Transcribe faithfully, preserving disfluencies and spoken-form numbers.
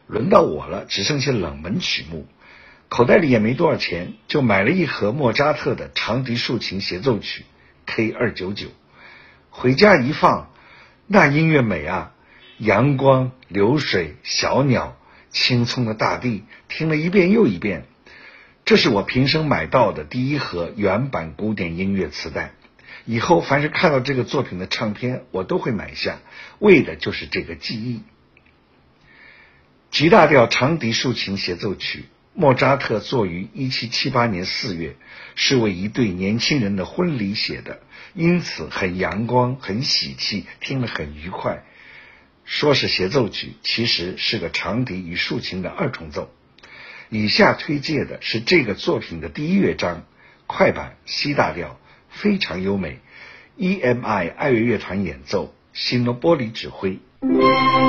轮到我了，只剩下冷门曲目，口袋里也没多少钱，就买了一盒莫扎特的长笛竖琴协奏曲 K 二九九， 回家一放，那音乐美啊，阳光、流水、小鸟、青葱的大地，听了一遍又一遍。这是我平生买到的第一盒原版古典音乐磁带，以后凡是看到这个作品的唱片，我都会买下，为的就是这个记忆。G 大调长笛竖琴协奏曲，莫扎特作于一七七八年四月，是为一对年轻人的婚礼写的，因此很阳光，很喜气，听了很愉快。说是协奏曲，其实是个长笛与竖琴的二重奏。以下推介的是这个作品的第一乐章，快板 C 大调，非常优美， E M I 爱乐乐团演奏，西诺波里指挥。